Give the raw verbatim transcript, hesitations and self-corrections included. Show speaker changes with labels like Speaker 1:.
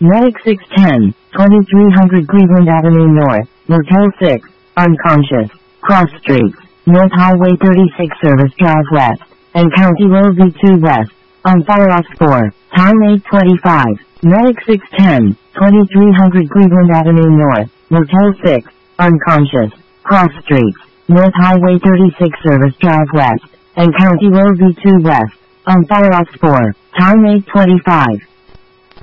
Speaker 1: Medic six ten, twenty-three hundred Cleveland Avenue North, Motel six, unconscious. Cross Streets, North Highway thirty-six Service Drive West, and County Road V two West, on Fireox four, time eight twenty-five. Medic six ten, twenty-three hundred Cleveland Avenue North, Motel six, unconscious. Cross Streets, North Highway thirty-six Service Drive West, and County Road V two West, on Fireox four, time eight twenty-five.